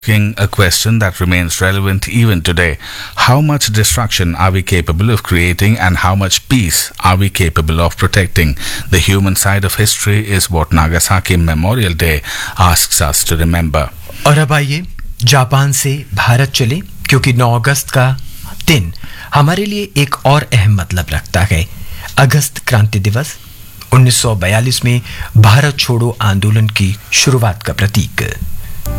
A question that remains relevant even today. How much destruction are we capable of creating and how much peace are we capable of protecting? The human side of history is what Nagasaki Memorial Day asks us to remember. और अब आइए Japan से भारत चले, क्योंकि 9 अगस्त का दिन हमारे लिए एक और अहम मतलब रखता है। अगस्त क्रांति दिवस 1942 में भारत छोड़ो आंदोलन की शुरुआत का प्रतीक।